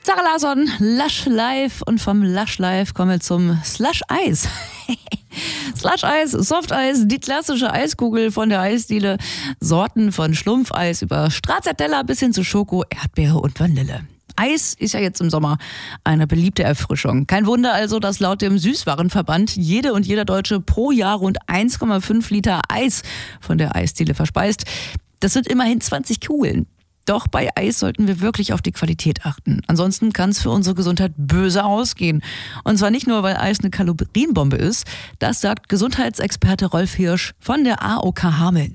Sarah Larsson, Lush Life, und vom Lush Life kommen wir zum Slush Eis. Slush Eis, Soft Eis, die klassische Eiskugel von der Eisdiele. Sorten von Schlumpfeis über Stracciatella bis hin zu Schoko, Erdbeere und Vanille. Eis ist ja jetzt im Sommer eine beliebte Erfrischung. Kein Wunder also, dass laut dem Süßwarenverband jede und jeder Deutsche pro Jahr rund 1,5 Liter Eis von der Eisdiele verspeist. Das sind immerhin 20 Kugeln. Doch bei Eis sollten wir wirklich auf die Qualität achten. Ansonsten kann es für unsere Gesundheit böse ausgehen. Und zwar nicht nur, weil Eis eine Kalorienbombe ist. Das sagt Gesundheitsexperte Rolf Hirsch von der AOK Hameln.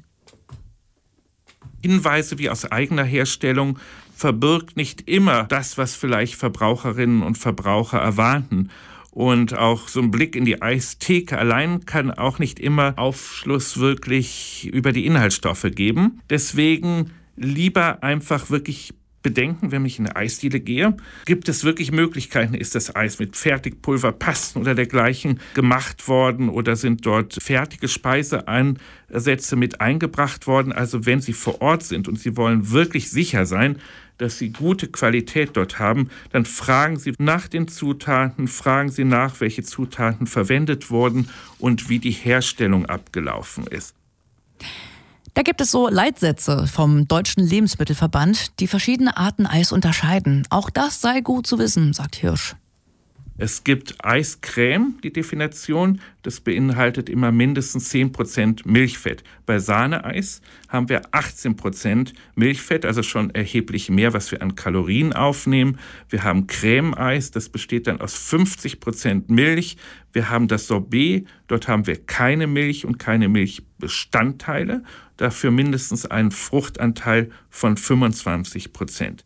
Hinweise wie aus eigener Herstellung verbirgt nicht immer das, was vielleicht Verbraucherinnen und Verbraucher erwarten. Und auch so ein Blick in die Eistheke allein kann auch nicht immer Aufschluss wirklich über die Inhaltsstoffe geben. Deswegen lieber einfach wirklich bedenken, wenn ich in eine Eisdiele gehe, gibt es wirklich Möglichkeiten? Ist das Eis mit Fertigpulver, Pasten oder dergleichen gemacht worden oder sind dort fertige Speiseansätze mit eingebracht worden? Also wenn Sie vor Ort sind und Sie wollen wirklich sicher sein, dass Sie gute Qualität dort haben, dann fragen Sie nach den Zutaten, fragen Sie nach, welche Zutaten verwendet wurden und wie die Herstellung abgelaufen ist. Da gibt es so Leitsätze vom Deutschen Lebensmittelverband, die verschiedene Arten Eis unterscheiden. Auch das sei gut zu wissen, sagt Hirsch. Es gibt Eiscreme, die Definition, das beinhaltet immer mindestens 10% Milchfett. Bei Sahneeis haben wir 18% Milchfett, also schon erheblich mehr, was wir an Kalorien aufnehmen. Wir haben Creme-Eis, das besteht dann aus 50% Milch. Wir haben das Sorbet, dort haben wir keine Milch und keine Milchbestandteile, dafür mindestens einen Fruchtanteil von 25%.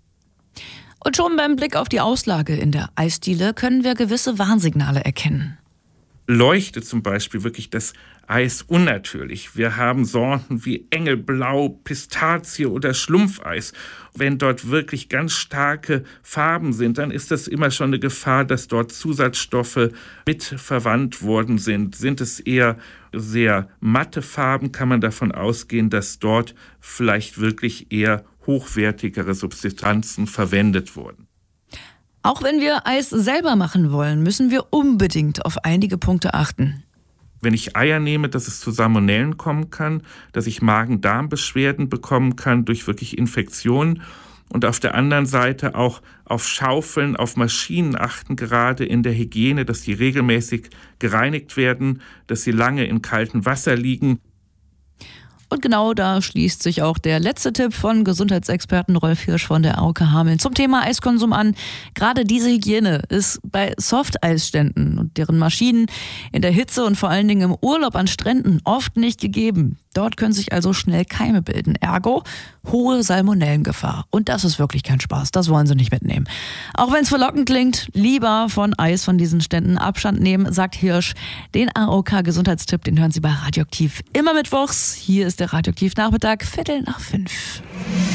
Und schon beim Blick auf die Auslage in der Eisdiele können wir gewisse Warnsignale erkennen. Leuchtet zum Beispiel wirklich das Eis unnatürlich. Wir haben Sorten wie Engelblau, Pistazie oder Schlumpfeis. Wenn dort wirklich ganz starke Farben sind, dann ist das immer schon eine Gefahr, dass dort Zusatzstoffe mit verwandt worden sind. Sind es eher sehr matte Farben, kann man davon ausgehen, dass dort vielleicht wirklich eher hochwertigere Substanzen verwendet wurden. Auch wenn wir Eis selber machen wollen, müssen wir unbedingt auf einige Punkte achten. Wenn ich Eier nehme, dass es zu Salmonellen kommen kann, dass ich Magen-Darm-Beschwerden bekommen kann durch wirklich Infektionen. Und auf der anderen Seite auch auf Schaufeln, auf Maschinen achten, gerade in der Hygiene, dass die regelmäßig gereinigt werden, dass sie lange in kaltem Wasser liegen. Und genau da schließt sich auch der letzte Tipp von Gesundheitsexperten Rolf Hirsch von der AOK Hameln zum Thema Eiskonsum an. Gerade diese Hygiene ist bei Softeisständen und deren Maschinen in der Hitze und vor allen Dingen im Urlaub an Stränden oft nicht gegeben. Dort können sich also schnell Keime bilden. Ergo, hohe Salmonellengefahr. Und das ist wirklich kein Spaß. Das wollen Sie nicht mitnehmen. Auch wenn es verlockend klingt, lieber von Eis von diesen Ständen Abstand nehmen, sagt Hirsch. Den AOK-Gesundheitstipp, den hören Sie bei Radioaktiv immer mittwochs. Hier ist der Radioaktiv-Nachmittag, 4:45.